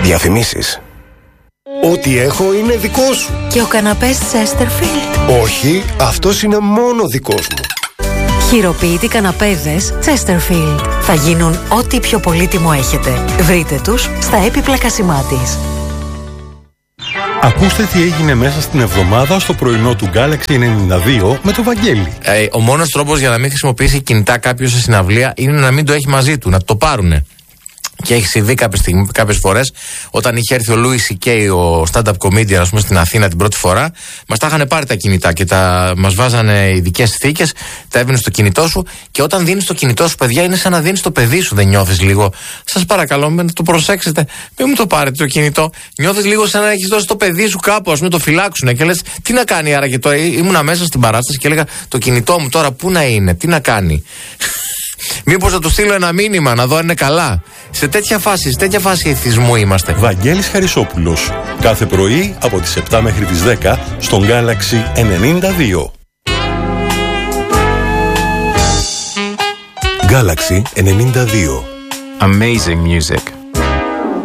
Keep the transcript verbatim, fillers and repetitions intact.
Διαφημίσεις. Ό,τι έχω είναι δικό σου. Και ο καναπές Chesterfield? Όχι, αυτός είναι μόνο δικός μου. Χειροποίητοι καναπέδες Chesterfield θα γίνουν ό,τι πιο πολύτιμο έχετε. Βρείτε τους στα έπιπλα Κασιμάτης. Ακούστε τι έγινε μέσα στην εβδομάδα στο πρωινό του Galaxy ενενήντα δύο με το Βαγγέλη. Ε, ο μόνος τρόπος για να μην χρησιμοποιήσει κινητά κάποιος σε συναυλία είναι να μην το έχει μαζί του, να το πάρουνε. Και έχει συμβεί κάποιες φορές όταν είχε έρθει ο Louis σι κέι, ο stand-up comedian, ας πούμε, στην Αθήνα την πρώτη φορά. Μας τα είχαν πάρει τα κινητά και τα, μας βάζανε ειδικές θήκες, τα έβαινε στο κινητό σου. Και όταν δίνεις το κινητό σου, παιδιά, είναι σαν να δίνεις το παιδί σου, δεν νιώθεις λίγο? Σας παρακαλώ, να το προσέξετε, μην μου το πάρετε το κινητό. Νιώθεις λίγο σαν να έχεις δώσει το παιδί σου κάπου, ας πούμε, το φυλάξουνε. Και λες, τι να κάνει άραγε τώρα? Ήμουνα μέσα στην παράσταση και έλεγα, το κινητό μου τώρα πού να είναι, τι να κάνει? Μήπως να του στείλω ένα μήνυμα να δω αν είναι καλά? Σε τέτοια φάση, σε τέτοια φάση εθισμού είμαστε. Βαγγέλης Χαρισόπουλος. Κάθε πρωί από τις επτά μέχρι τις δέκα στον Galaxy ενενήντα δύο. Galaxy ενενήντα δύο. Amazing music.